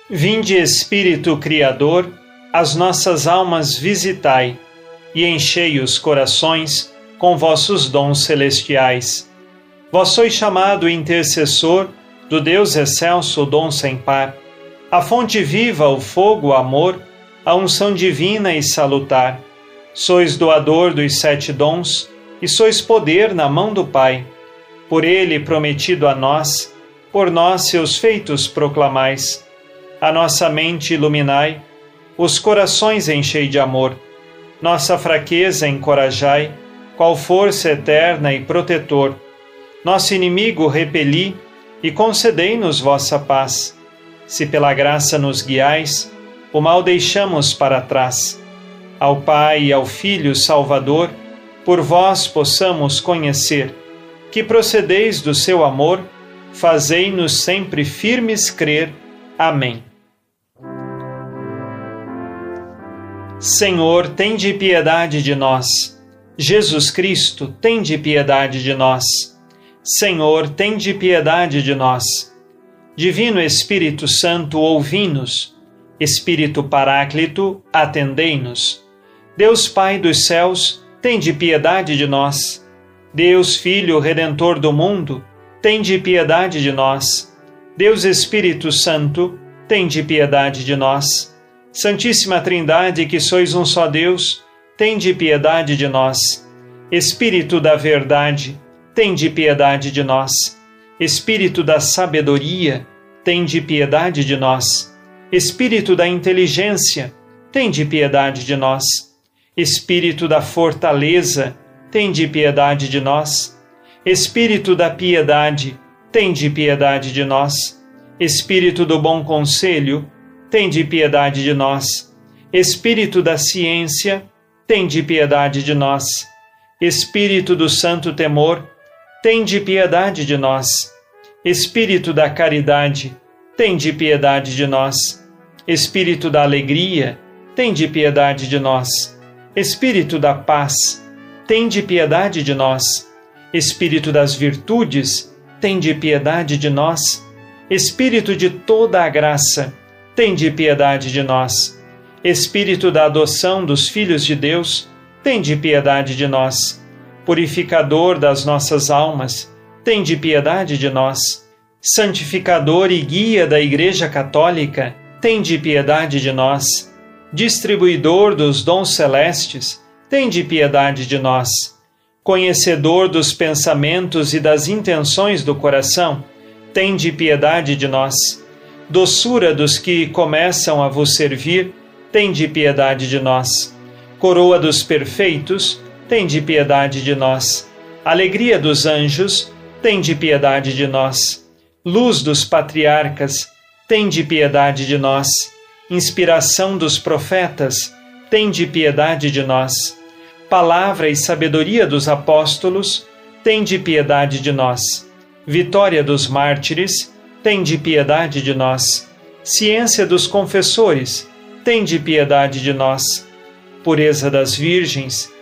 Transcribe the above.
Vinde, Espírito Criador, as nossas almas visitai, e enchei os corações com vossos dons celestiais. Vós sois chamado intercessor do Deus excelso, o dom sem par, a fonte viva, o fogo, o amor, a unção divina e salutar. Sois doador dos 7 dons, e sois poder na mão do Pai. Por ele prometido a nós, por nós seus feitos proclamais. A nossa mente iluminai, os corações enchei de amor. Nossa fraqueza encorajai, qual força eterna e protetor. Nosso inimigo repeli, e concedei-nos vossa paz. Se pela graça nos guiais, o mal deixamos para trás. Ao Pai e ao Filho Salvador, por vós possamos conhecer, que procedeis do seu amor, fazei-nos sempre firmes crer. Amém. Senhor, tende piedade de nós. Jesus Cristo, tende piedade de nós. Senhor, tende piedade de nós. Divino Espírito Santo, ouvi-nos. Espírito Paráclito, atendei-nos. Deus Pai dos céus, tende piedade de nós. Deus Filho Redentor do mundo, tende piedade de nós. Deus Espírito Santo, tende piedade de nós. Santíssima Trindade, que sois um só Deus, tende piedade de nós. Espírito da verdade, tende piedade de nós. Espírito da sabedoria, tende piedade de nós. Espírito da inteligência, tende piedade de nós. Espírito da fortaleza, tende piedade de nós. Espírito da piedade, tende piedade de nós. Espírito do bom conselho, tende piedade de nós. Espírito da ciência, tende piedade de nós. Espírito do santo temor, tende piedade de nós. Espírito da caridade, tende piedade de nós. Espírito da alegria, tende piedade de nós. Espírito da paz, tende piedade de nós. Espírito das virtudes, tende piedade de nós. Espírito de toda a graça, tende piedade de nós. Espírito da adoção dos filhos de Deus, tende piedade de nós. Purificador das nossas almas, tende piedade de nós. Santificador e guia da Igreja Católica, tende piedade de nós. Distribuidor dos dons celestes, tende piedade de nós. Conhecedor dos pensamentos e das intenções do coração, tende piedade de nós. Doçura dos que começam a vos servir, tende piedade de nós. Coroa dos perfeitos, tende piedade de nós. Alegria dos anjos, tende piedade de nós. Luz dos patriarcas, tende piedade de nós. Inspiração dos profetas, tende piedade de nós. Palavra e sabedoria dos apóstolos, tende piedade de nós. Vitória dos mártires, tende piedade de nós. Ciência dos confessores, tende piedade de nós. Pureza das virgens,